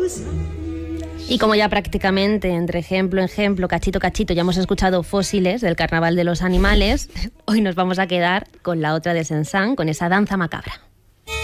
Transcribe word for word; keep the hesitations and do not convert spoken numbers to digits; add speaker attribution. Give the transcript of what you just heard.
Speaker 1: Y como ya prácticamente entre ejemplo, ejemplo, cachito, cachito, ya hemos escuchado Fósiles del Carnaval de los Animales, hoy nos vamos a quedar con la otra de Saint-Saëns, con esa danza macabra.